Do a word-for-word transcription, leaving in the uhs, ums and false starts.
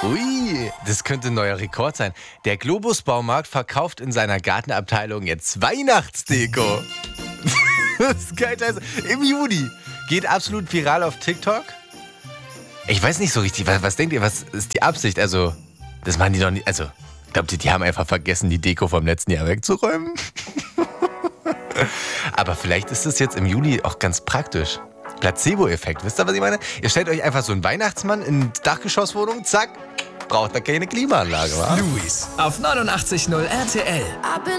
Ui, das könnte ein neuer Rekord sein. Der Globus Baumarkt verkauft in seiner Gartenabteilung jetzt Weihnachtsdeko. Das ist geil. Also, im Juni geht absolut viral auf TikTok. Ich weiß nicht so richtig, was, was denkt ihr, was ist die Absicht? Also, das machen die doch nicht, also, glaubt ihr, die haben einfach vergessen, die Deko vom letzten Jahr wegzuräumen? Aber vielleicht ist das jetzt im Juli auch ganz praktisch. Placebo-Effekt, wisst ihr, was ich meine? Ihr stellt euch einfach so einen Weihnachtsmann in die Dachgeschosswohnung, zack, braucht da keine Klimaanlage, wa? Luis auf neunundachtzig Komma null R T L.